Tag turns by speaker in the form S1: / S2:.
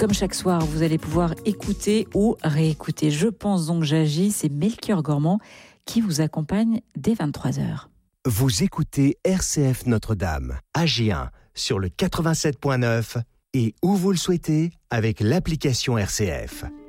S1: Comme chaque soir, vous allez pouvoir écouter ou réécouter Je pense donc j'agis. C'est Melchior Gormand qui vous accompagne dès 23h.
S2: Vous écoutez RCF Notre-Dame, AG1 sur le 87.9 et où vous le souhaitez avec l'application RCF.